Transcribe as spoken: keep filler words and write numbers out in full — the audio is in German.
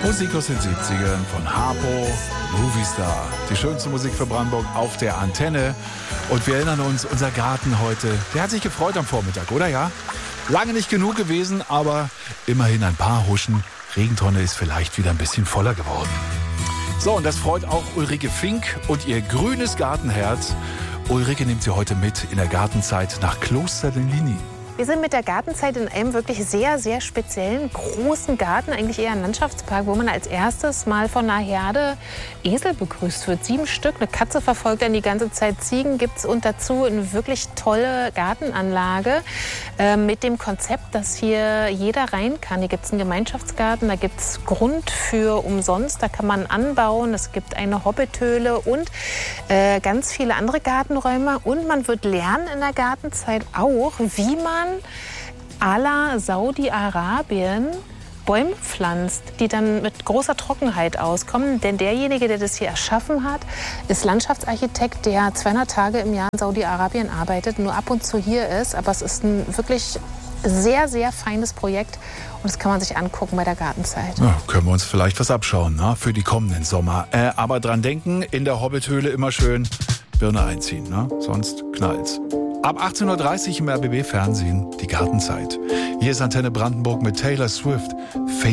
Musik aus den siebzigern von Harpo, Movie Star. Die schönste Musik für Brandenburg auf der Antenne. Und wir erinnern uns, unser Garten heute, der hat sich gefreut am Vormittag, oder ja? Lange nicht genug gewesen, aber immerhin ein paar Huschen. Regentonne ist vielleicht wieder ein bisschen voller geworden. So, und das freut auch Ulrike Fink und ihr grünes Gartenherz. Ulrike nimmt sie heute mit in der Gartenzeit nach Kloster Lini. Wir sind mit der Gartenzeit in einem wirklich sehr, sehr speziellen, großen Garten, eigentlich eher ein Landschaftspark, wo man als erstes mal von einer Herde Esel begrüßt wird. Sieben Stück, eine Katze verfolgt dann die ganze Zeit, Ziegen gibt es und dazu eine wirklich tolle Gartenanlage äh, mit dem Konzept, dass hier jeder rein kann. Hier gibt es einen Gemeinschaftsgarten, da gibt es Grund für umsonst, da kann man anbauen, es gibt eine Hobbithöhle und äh, ganz viele andere Gartenräume. Und man wird lernen in der Gartenzeit auch, wie man à la Saudi-Arabien Bäume pflanzt, die dann mit großer Trockenheit auskommen. Denn derjenige, der das hier erschaffen hat, ist Landschaftsarchitekt, der zweihundert Tage im Jahr in Saudi-Arabien arbeitet, nur ab und zu hier ist. Aber es ist ein wirklich sehr, sehr feines Projekt und das kann man sich angucken bei der Gartenzeit. Ja, können wir uns vielleicht was abschauen, na, für die kommenden Sommer. Äh, aber dran denken, in der Hobbithöhle immer schön Birne einziehen, ne? Sonst knallt's. Ab achtzehn Uhr dreißig im R B B Fernsehen, die Gartenzeit. Hier ist Antenne Brandenburg mit Taylor Swift.